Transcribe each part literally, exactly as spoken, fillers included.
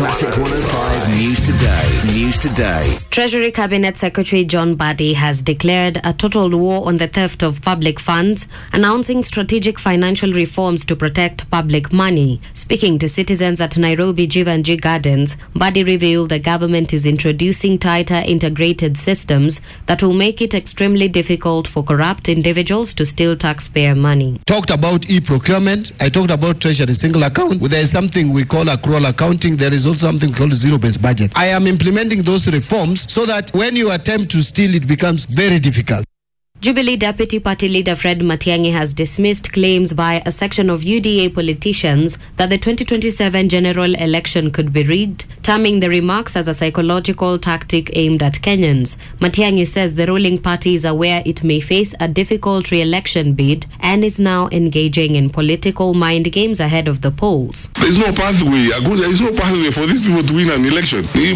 Classic one oh five News Today. News Today. Treasury Cabinet Secretary John Mbadi has declared a total war on the theft of public funds, announcing strategic financial reforms to protect public money. Speaking to citizens at Nairobi Jivanji Gardens, Mbadi revealed the government is introducing tighter integrated systems that will make it extremely difficult for corrupt individuals to steal taxpayer money. Talked about e-procurement. I talked about treasury single account. There is something we call accrual accounting. There is also something called zero-based budget. I am implementing those reforms so that when you attempt to steal, it becomes very difficult. Jubilee Deputy Party Leader Fred Matiang'i has dismissed claims by a section of U D A politicians that the twenty twenty-seven general election could be rigged, terming the remarks as a psychological tactic aimed at Kenyans. Matiang'i says the ruling party is aware it may face a difficult re-election bid and is now engaging in political mind games ahead of the polls. There is no pathway. There is no pathway for these people to win an election. Oh,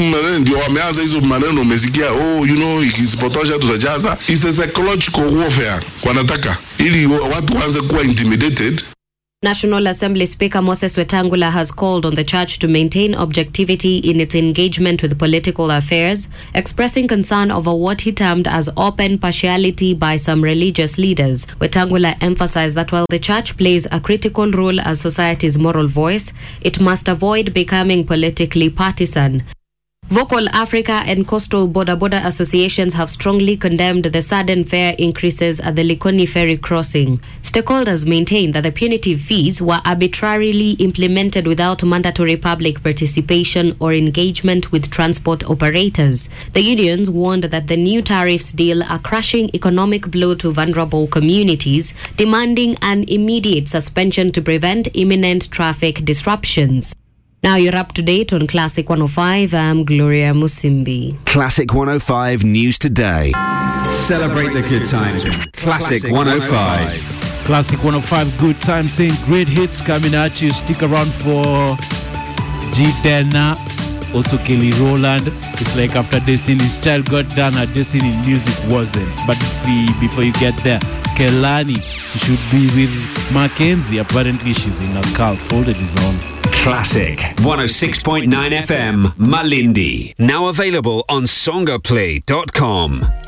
you know, it's potential to jaza. It's a psychological warfare. Wanataka ili watu waanze kuwa intimidated. National Assembly Speaker Moses Wetangula has called on the church to maintain objectivity in its engagement with political affairs, expressing concern over what he termed as open partiality by some religious leaders. Wetangula emphasized that while the church plays a critical role as society's moral voice, it must avoid becoming politically partisan. Vocal Africa and Coastal Border Border Associations have strongly condemned the sudden fare increases at the Likoni ferry crossing. Stakeholders maintain that the punitive fees were arbitrarily implemented without mandatory public participation or engagement with transport operators. The unions warned that the new tariffs deal a crushing economic blow to vulnerable communities, demanding an immediate suspension to prevent imminent traffic disruptions. Now you're up to date on Classic one oh five. I'm Gloria Musimbi. Classic one oh five News Today. Celebrate the good times with Classic one oh five. Classic one oh five good times, saying great hits coming at you. Stick around for G Dena, also Kelly Rowland. It's like after Destiny's Child got done, her Destiny music wasn't. But if we, before you get there, Kelani should be with Mackenzie. Apparently she's in a cult. Folded his own. Classic one oh six point nine F M Malindi. Now available on songaplay dot com.